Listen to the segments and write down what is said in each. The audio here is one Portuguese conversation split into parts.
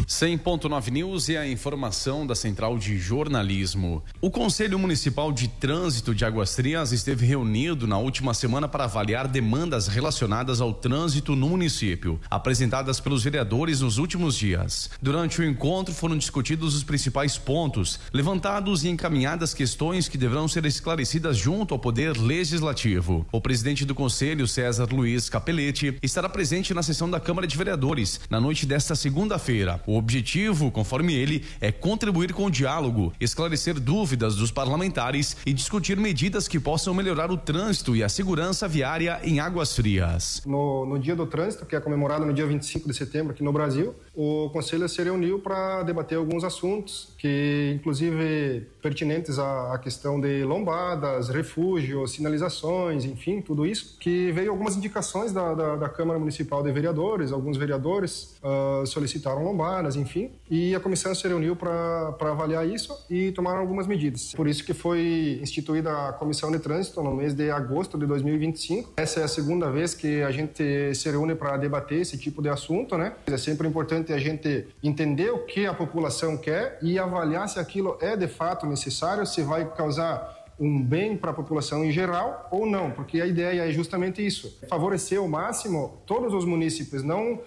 100.9 News e a informação da Central de Jornalismo. O Conselho Municipal de Trânsito de Águas Frias esteve reunido na última semana para avaliar demandas relacionadas ao trânsito no município, apresentadas pelos vereadores nos últimos dias. Durante o encontro foram discutidos os principais pontos, levantados e encaminhadas questões que deverão ser esclarecidas junto ao Poder Legislativo. O presidente do Conselho, César Luiz Capelletti, estará presente na sessão da Câmara de Vereadores na noite desta segunda-feira. O objetivo, conforme ele, é contribuir com o diálogo, esclarecer dúvidas dos parlamentares e discutir medidas que possam melhorar o trânsito e a segurança viária em Águas Frias. No Dia do Trânsito, que é comemorado no dia 25 de setembro aqui no Brasil, o Conselho se reuniu para debater alguns assuntos que, inclusive, pertinentes à questão de lombadas, refúgios, sinalizações, enfim, tudo isso, que veio algumas indicações da Câmara Municipal de Vereadores. Alguns vereadores solicitaram lombadas, enfim, e a comissão se reuniu para avaliar isso e tomaram algumas medidas. Por isso que foi instituída a Comissão de Trânsito no mês de agosto de 2025. Essa é a segunda vez que a gente se reúne para debater esse tipo de assunto, né? É sempre importante a gente entender o que a população quer e avaliar se aquilo é de fato necessário, se vai causar um bem para a população em geral ou não, porque a ideia é justamente isso, favorecer ao máximo todos os munícipes, não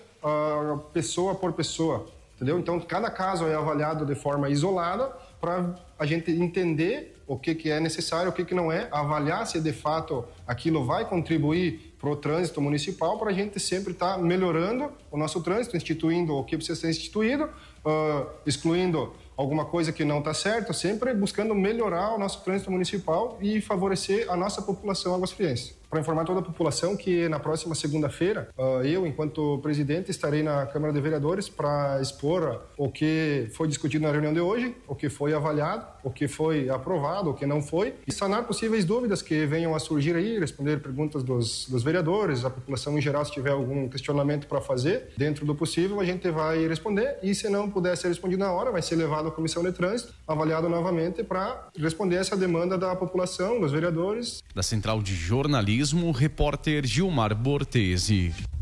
pessoa por pessoa, entendeu? Então, cada caso é avaliado de forma isolada para a gente entender o que é necessário, o que não é, avaliar se de fato aquilo vai contribuir para o trânsito municipal, para a gente sempre estar melhorando o nosso trânsito, instituindo o que precisa ser instituído, excluindo alguma coisa que não está certo, sempre buscando melhorar o nosso trânsito municipal e favorecer a nossa população aguasfriense. Para informar toda a população que na próxima segunda-feira, eu, enquanto presidente, estarei na Câmara de Vereadores para expor o que foi discutido na reunião de hoje, o que foi avaliado, o que foi aprovado, o que não foi, e sanar possíveis dúvidas que venham a surgir aí, responder perguntas dos vereadores, a população em geral, se tiver algum questionamento para fazer, dentro do possível, a gente vai responder, e se não puder ser respondido na hora, vai ser levado à Comissão de Trânsito, avaliado novamente para responder essa demanda da população, dos vereadores. Da Central de Jornalismo, repórter Gilmar Bortesi.